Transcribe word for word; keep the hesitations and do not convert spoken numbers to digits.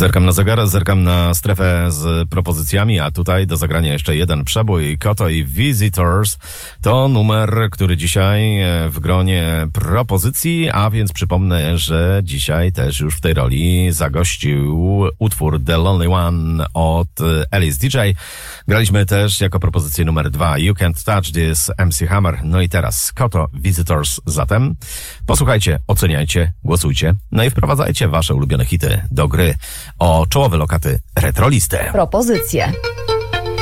Zerkam na zegar, zerkam na strefę z propozycjami, a tutaj do zagrania jeszcze jeden przebój. Koto i Visitors to numer, który dzisiaj w gronie propozycji, a więc przypomnę, że dzisiaj też już w tej roli zagościł utwór The Lonely One od Alice D J. Graliśmy też jako propozycję numer dwa You Can't Touch This M C Hammer. No i teraz Koto, Visitors zatem. Posłuchajcie, oceniajcie, głosujcie, no i wprowadzajcie wasze ulubione hity do gry o czołowe lokaty Retrolistę. Propozycje.